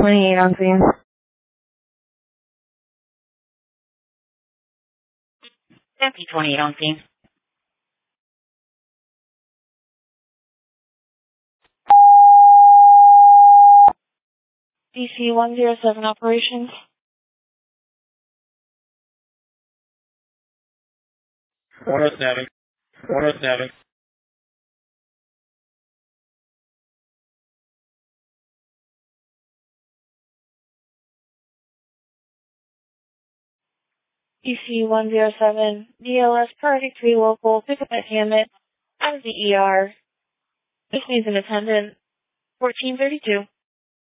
DC-28 on scene. DC-28 on scene. DC-107 operations. One-oh-seven. DC-107, DLS Project 3 local, pick up at Hammett, out of the ER. This needs an attendant, 1432.